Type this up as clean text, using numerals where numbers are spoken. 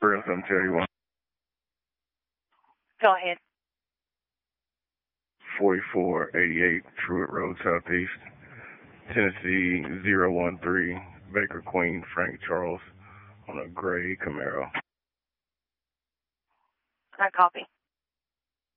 Real 731. Go ahead. 4488 Truett Road Southeast, Tennessee 013, Baker Queen Frank Charles on a gray Camaro. I copy.